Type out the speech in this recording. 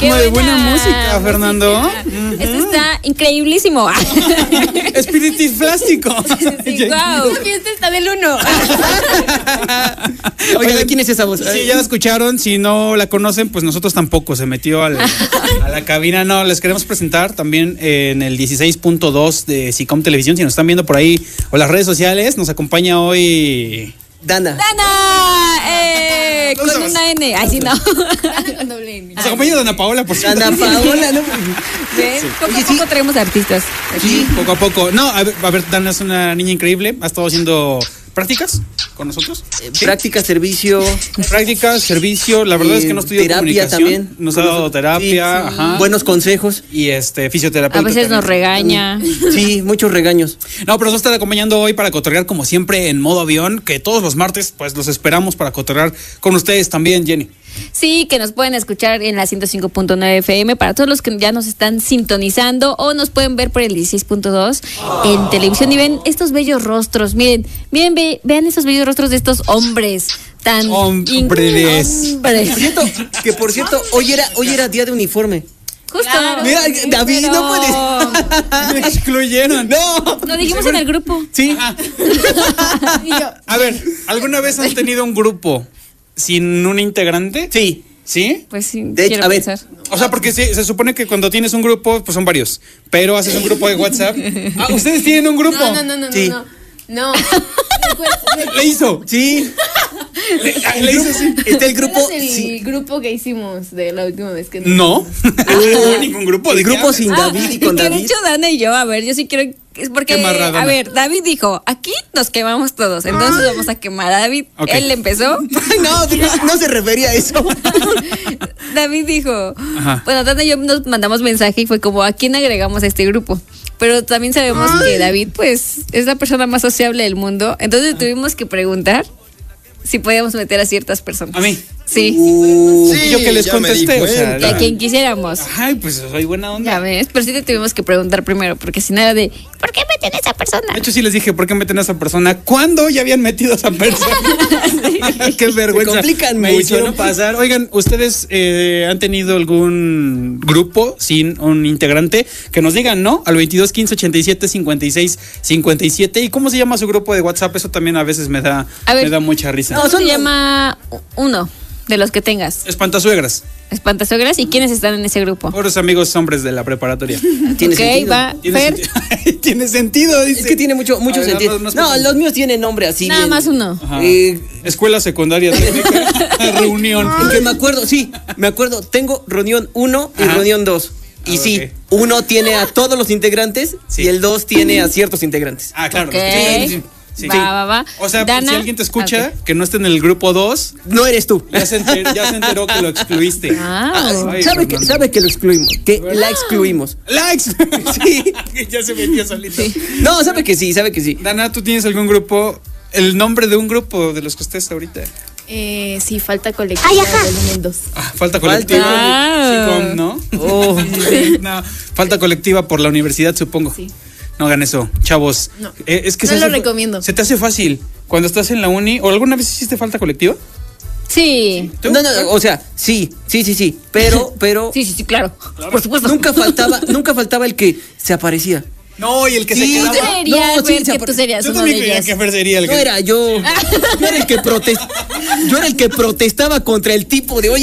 ritmo de buena música, Fernando. Esto está increíblísimo. Espiritiflástico. Sí, wow. La fiesta está del 1. Oigan, ¿de quién es esa voz? Sí, ya la escucharon. Si no la conocen, pues nosotros tampoco. Se metió a la cabina. No, les queremos presentar también en el 16.2 de SICOM Televisión. Si nos están viendo por ahí o las redes sociales, nos acompaña hoy Dana. Con una N. Ay, sí, no. Dana con doble N. nos acompaña Dana Paola, por cierto. Dana Paola, ¿no? ¿Ven? Poco a poco traemos artistas. Sí, poco a poco. No, a ver, Dana es una niña increíble. Ha estado haciendo prácticas con nosotros. Sí. Práctica, servicio. Prácticas, servicio. La verdad es que no estudió terapia comunicación. También. Nos ha dado terapia, sí. Ajá. Buenos consejos. Y fisioterapeuta. A veces también. nos regaña. Sí, muchos regaños. No, pero nos va a estar acompañando hoy para cotorrear como siempre en modo avión, que todos los martes pues los esperamos para cotorrear con ustedes también, Jenny. Sí, que nos pueden escuchar en la 105.9 FM para todos los que ya nos están sintonizando o nos pueden ver por el 16.2 en televisión y ven estos bellos rostros. Miren, vean esos bellos rostros de estos hombres tan hombres. Por cierto, hoy era día de uniforme. Justo. Claro, mira, David, no puedes. Me excluyeron. No. Lo dijimos en el grupo. Sí. A ver, ¿alguna vez han tenido un grupo sin un integrante? Sí. ¿Sí? Pues sí, de hecho, quiero pensar. O sea, porque sí, se supone que cuando tienes un grupo, pues son varios. Pero haces un grupo de WhatsApp. ¿Ustedes tienen un grupo? No. Sí. No. ¿Le hizo? Sí. ¿Le hizo sí? Está el grupo. El grupo que hicimos de la última vez que No. No ningún grupo. El grupo sin David y con que David. de hecho Dana y yo, a ver, yo sí quiero. Es porque, Quemarra, a ver, David dijo, aquí nos quemamos todos, entonces vamos a quemar a David. Okay. Él empezó. No se refería a eso. David dijo, Ajá. bueno, Dana y yo nos mandamos mensaje y fue como, ¿a quién agregamos a este grupo? Pero también sabemos que David, pues, es la persona más sociable del mundo, entonces tuvimos que preguntar si podíamos meter a ciertas personas. ¿A mí? Sí. Sí, yo que les ya me di contesté, o sea, Y a quien quisiéramos. ay, pues soy buena onda. Ya ves, pero sí te tuvimos que preguntar primero, porque si no era de, ¿por qué meten a esa persona? De hecho, sí les dije, ¿por qué meten a esa persona? ¿Cuándo ya habían metido a esa persona? Qué vergüenza. Se complican Me mucho, hicieron ¿no? pasar. Oigan, ¿ustedes han tenido algún grupo sin un integrante? Que nos digan, ¿no? Al 22 15 87 56 57. ¿Y cómo se llama su grupo de WhatsApp? Eso también a veces me da mucha risa. No, se llama uno de los que tengas. Espantasuegras. Espantasuegras. ¿Y quiénes están en ese grupo? Pobres amigos hombres de la preparatoria. Tiene Ok, sentido. va. Fer, Tiene sentido, dice. Es que tiene mucho A ver, sentido. No, los míos tienen nombre así. nada bien. más uno. Ajá. Eh, Escuela secundaria técnica. Reunión. Porque me acuerdo, tengo reunión 1 y Ajá. reunión 2. Y Ah, sí, ok. 1 tiene a todos los integrantes Sí. y el 2 tiene a ciertos integrantes. Ah, claro. Ok. Sí. Va. O sea, Dana, si alguien te escucha ok. que no esté en el grupo 2, No eres tú. ya se enteró que lo excluiste. Ay, Fernando. Sabe que lo excluimos, que la excluimos. Likes. Sí. Ya se metió solito. No, sabe que sí. Dana, ¿tú tienes algún grupo? El nombre de un grupo de los que estés ahorita. Sí, falta colectiva volumen 2. Falta colectiva. Falta. Sí, ¿no? Oh. No, falta colectiva por la universidad, supongo. Sí. No hagan eso, chavos. No. Es que No lo recomiendo. Se te hace fácil cuando estás en la uni. ¿O alguna vez hiciste falta colectiva? Sí. ¿Tú? No, o sea, sí. Pero Sí, claro. Por supuesto. nunca faltaba el que se aparecía. No, y el que Sí, se quedaba. Tú deberías No, sí, ver se que tú serías Yo uno de también creía ellos. que Fer sería el No que. era yo. Yo era el que protestaba contra el tipo de, oye,